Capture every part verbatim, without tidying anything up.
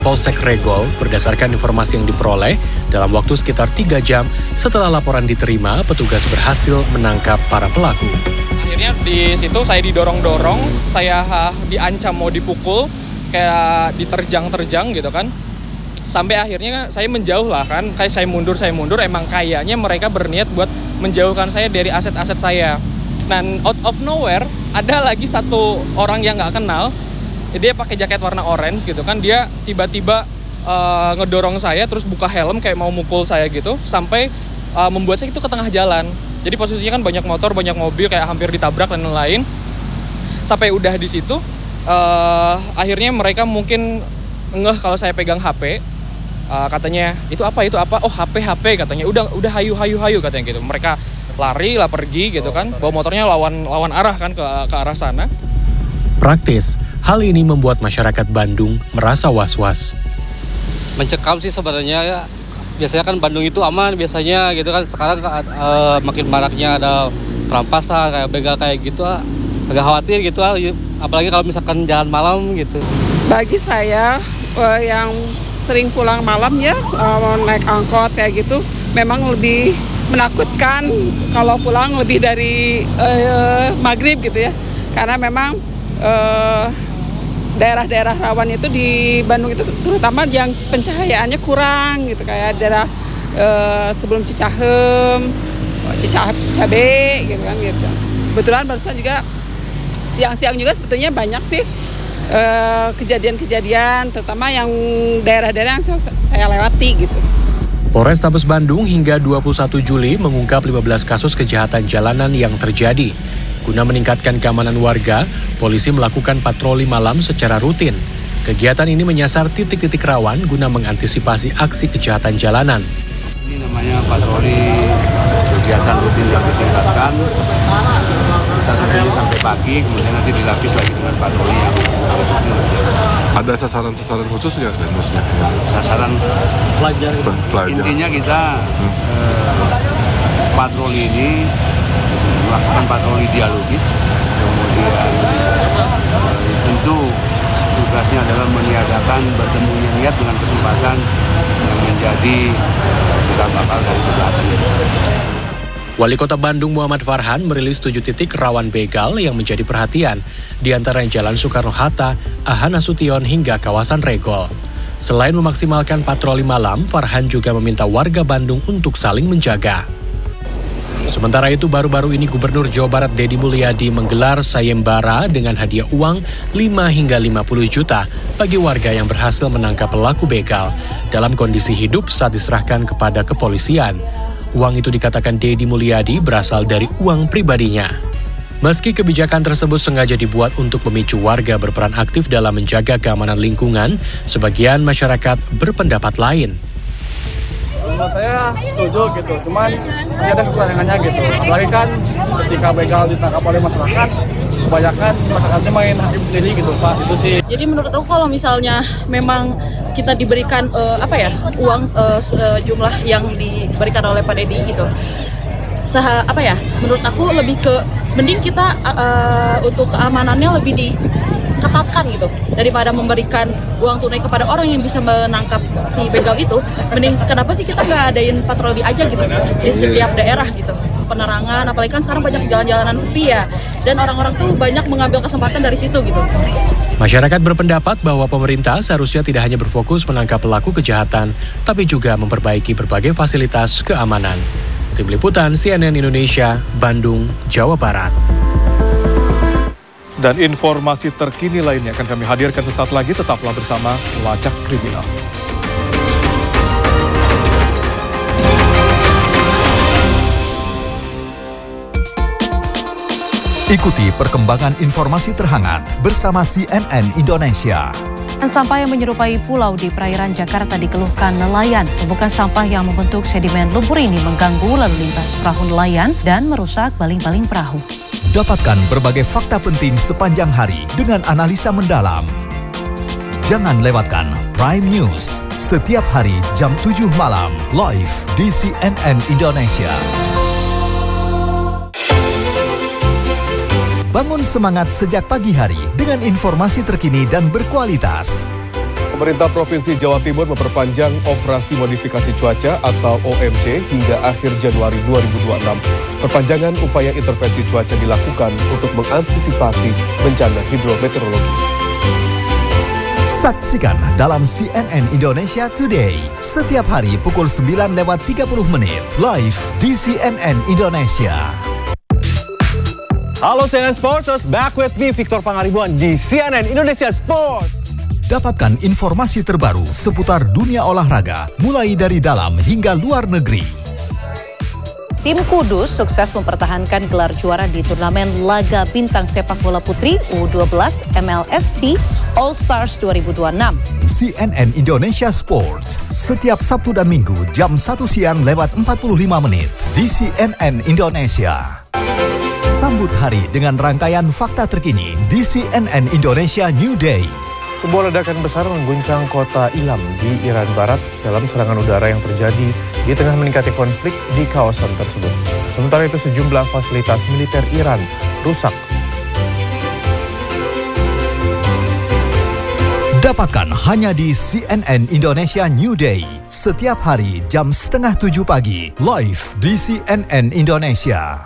Polsek Regol berdasarkan informasi yang diperoleh dalam waktu sekitar tiga jam setelah laporan diterima, petugas berhasil menangkap para pelaku. Akhirnya di situ saya didorong-dorong, saya diancam mau dipukul, kayak diterjang-terjang gitu kan. Sampai akhirnya saya menjauh lah kan, kayak saya mundur, saya mundur, emang kayaknya mereka berniat buat menjauhkan saya dari aset-aset saya. Dan out of nowhere, ada lagi satu orang yang nggak kenal, dia pakai jaket warna orange gitu kan, dia tiba-tiba uh, ngedorong saya terus buka helm kayak mau mukul saya gitu sampai uh, membuat saya itu ke tengah jalan. Jadi posisinya kan banyak motor, banyak mobil kayak hampir ditabrak dan lain-lain. Sampai udah di situ uh, akhirnya mereka mungkin ngeh kalau saya pegang H P. Uh, katanya itu apa itu apa? Oh H P H P katanya. Udah udah hayu hayu hayu katanya gitu. Mereka lari lah pergi gitu kan. Bawa motornya lawan lawan arah kan ke ke arah sana. Praktis, hal ini membuat masyarakat Bandung merasa was-was. Mencekam sih sebenarnya ya. Biasanya kan Bandung itu aman biasanya gitu kan. Sekarang uh, makin maraknya ada perampasan kayak begal kayak gitu. Uh, agak khawatir gitu. Uh, apalagi kalau misalkan jalan malam gitu. Bagi saya uh, yang sering pulang malam ya, uh, naik angkot kayak gitu, memang lebih menakutkan kalau pulang lebih dari uh, maghrib gitu ya. Karena memang Uh, daerah-daerah rawan itu di Bandung itu terutama yang pencahayaannya kurang gitu, kayak daerah uh, sebelum Cicahem, Cicabe gitu kan gitu. Kebetulan barusan juga siang-siang juga sebetulnya banyak sih uh, kejadian-kejadian terutama yang daerah-daerah yang saya, saya lewati gitu. Polrestabes Bandung hingga dua puluh satu Juli mengungkap lima belas kasus kejahatan jalanan yang terjadi. Guna meningkatkan keamanan warga, polisi melakukan patroli malam secara rutin. Kegiatan ini menyasar titik-titik rawan guna mengantisipasi aksi kejahatan jalanan. Ini namanya patroli kegiatan rutin yang ditingkatkan. Kita tunggu sampai pagi, kemudian nanti dilapis lagi dengan patroli yang rutin. Ada sasaran-sasaran khusus nggak? Sasaran pelajar. Intinya kita hmm. eh, patroli ini melakukan patroli dialogis, kemudian eh, tentu tugasnya adalah meniadakan bertemunya niat dengan kesempatan yang menjadi cikal bakal dari kejahatan itu. Wali Kota Bandung Muhammad Farhan merilis tujuh titik rawan begal yang menjadi perhatian, di antara Jalan Soekarno-Hatta, A H Nasution hingga kawasan Regol. Selain memaksimalkan patroli malam, Farhan juga meminta warga Bandung untuk saling menjaga. Sementara itu, baru-baru ini Gubernur Jawa Barat Deddy Mulyadi menggelar sayembara dengan hadiah uang lima hingga lima puluh juta bagi warga yang berhasil menangkap pelaku begal dalam kondisi hidup saat diserahkan kepada kepolisian. Uang itu dikatakan Deddy Mulyadi berasal dari uang pribadinya. Meski kebijakan tersebut sengaja dibuat untuk memicu warga berperan aktif dalam menjaga keamanan lingkungan, sebagian masyarakat berpendapat lain. Menurut saya setuju gitu, cuman ada kekurangannya gitu. Apalagi kan ketika begal ditangkap oleh masyarakat, kebanyakan masyarakatnya main hakim sendiri gitu, Pak. Itu sih. Jadi menurut aku kalau misalnya memang kita diberikan uh, apa ya uang uh, jumlah yang diberikan oleh Pak Deddy gitu, Sah, apa ya? Menurut aku lebih ke mending kita uh, untuk keamanannya lebih diketatkan gitu daripada memberikan uang tunai kepada orang yang bisa menangkap si begal itu. Mending kenapa sih kita nggak adain patroli aja gitu di setiap daerah gitu, penerangan, apalagi kan sekarang banyak jalan-jalanan sepi ya, dan orang-orang tuh banyak mengambil kesempatan dari situ gitu. Masyarakat berpendapat bahwa pemerintah seharusnya tidak hanya berfokus menangkap pelaku kejahatan, tapi juga memperbaiki berbagai fasilitas keamanan. Tim Liputan C N N Indonesia, Bandung, Jawa Barat. Dan informasi terkini lainnya akan kami hadirkan sesaat lagi, tetaplah bersama Lacak Kriminal. Ikuti perkembangan informasi terhangat bersama C N N Indonesia. Sampah yang menyerupai pulau di perairan Jakarta dikeluhkan nelayan. Tumpukan sampah yang membentuk sedimen lumpur ini mengganggu lalu lintas perahu nelayan dan merusak baling-baling perahu. Dapatkan berbagai fakta penting sepanjang hari dengan analisa mendalam. Jangan lewatkan Prime News setiap hari jam tujuh malam live di C N N Indonesia. Bangun semangat sejak pagi hari dengan informasi terkini dan berkualitas. Pemerintah Provinsi Jawa Timur memperpanjang operasi modifikasi cuaca atau O M C hingga akhir Januari dua ribu dua puluh enam. Perpanjangan upaya intervensi cuaca dilakukan untuk mengantisipasi bencana hidrometeorologi. Saksikan dalam C N N Indonesia Today setiap hari pukul sembilan lewat tiga puluh menit live di C N N Indonesia. Halo C N N Sporters, back with me Victor Pangaribuan di C N N Indonesia Sport. Dapatkan informasi terbaru seputar dunia olahraga mulai dari dalam hingga luar negeri. Tim Kudus sukses mempertahankan gelar juara di turnamen laga bintang sepak bola putri U dua belas M L S C All Stars dua ribu dua puluh enam. C N N Indonesia Sports setiap Sabtu dan Minggu jam satu siang lewat empat puluh lima menit di C N N Indonesia. Sambut hari dengan rangkaian fakta terkini di C N N Indonesia New Day. Sebuah ledakan besar mengguncang kota Ilam di Iran Barat dalam serangan udara yang terjadi di tengah meningkatnya konflik di kawasan tersebut. Sementara itu sejumlah fasilitas militer Iran rusak. Dapatkan hanya di C N N Indonesia New Day setiap hari jam setengah tujuh pagi live di C N N Indonesia.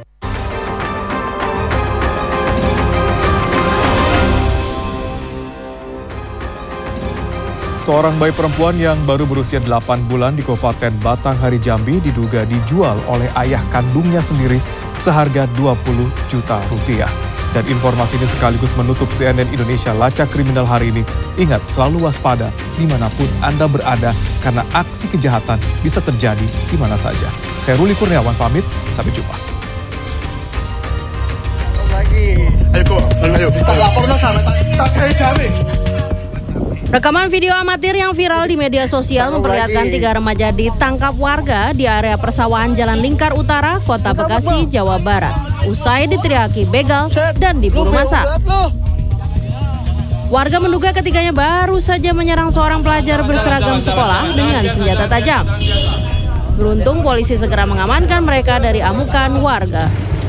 Seorang bayi perempuan yang baru berusia delapan bulan di Kabupaten Batanghari Jambi diduga dijual oleh ayah kandungnya sendiri seharga dua puluh juta rupiah. Dan informasi ini sekaligus menutup C N N Indonesia Lacak Kriminal hari ini. Ingat, selalu waspada dimanapun Anda berada karena aksi kejahatan bisa terjadi di mana saja. Saya Ruli Kurniawan pamit, sampai jumpa. Lagi, ayo kok, ayo kita laporkan sama tak kayak Jambi. Rekaman video amatir yang viral di media sosial memperlihatkan tiga remaja ditangkap warga di area persawahan Jalan Lingkar Utara, Kota Bekasi, Jawa Barat. Usai diteriaki begal dan diburu massa. Warga menduga ketiganya baru saja menyerang seorang pelajar berseragam sekolah dengan senjata tajam. Beruntung polisi segera mengamankan mereka dari amukan warga.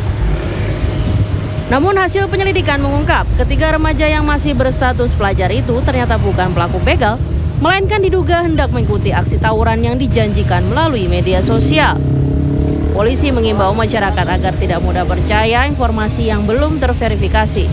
Namun hasil penyelidikan mengungkap ketiga remaja yang masih berstatus pelajar itu ternyata bukan pelaku begal, melainkan diduga hendak mengikuti aksi tawuran yang dijanjikan melalui media sosial. Polisi mengimbau masyarakat agar tidak mudah percaya informasi yang belum terverifikasi.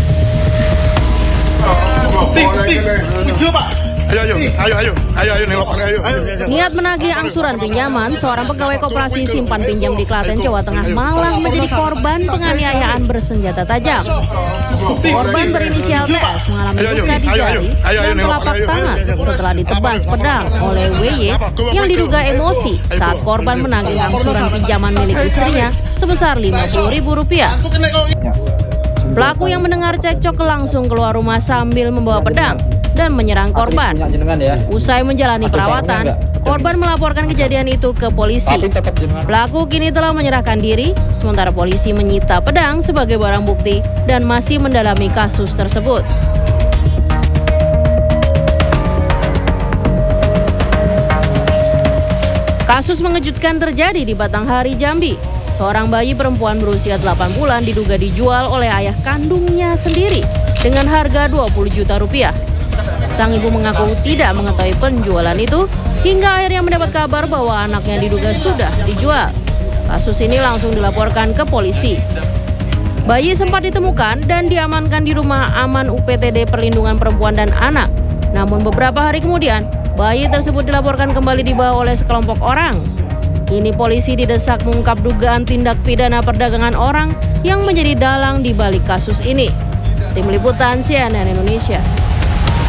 Ayo, ayo, ayo, ayo, ayo, ayo, nengok, ayo, ayo. Niat menagih angsuran pinjaman, seorang pegawai koperasi simpan pinjam di Klaten, Jawa Tengah malah menjadi korban penganiayaan bersenjata tajam. Korban berinisial T S mengalami luka di jari dan telapak tangan setelah ditebas pedang oleh W Y yang diduga emosi saat korban menagih angsuran pinjaman milik istrinya sebesar lima puluh ribu rupiah. Pelaku yang mendengar cekcok langsung keluar rumah sambil membawa pedang dan menyerang korban. Usai menjalani perawatan, korban melaporkan kejadian itu ke polisi. Pelaku kini telah menyerahkan diri, sementara polisi menyita pedang sebagai barang bukti dan masih mendalami kasus tersebut. Kasus mengejutkan terjadi di Batanghari, Jambi. Seorang bayi perempuan berusia delapan bulan diduga dijual oleh ayah kandungnya sendiri dengan harga dua puluh juta rupiah. Sang ibu mengaku tidak mengetahui penjualan itu hingga akhirnya mendapat kabar bahwa anaknya diduga sudah dijual. Kasus ini langsung dilaporkan ke polisi. Bayi sempat ditemukan dan diamankan di rumah aman U P T D Perlindungan Perempuan dan Anak. Namun beberapa hari kemudian, bayi tersebut dilaporkan kembali dibawa oleh sekelompok orang. Kini polisi didesak mengungkap dugaan tindak pidana perdagangan orang yang menjadi dalang di balik kasus ini. Tim Liputan C N N Indonesia.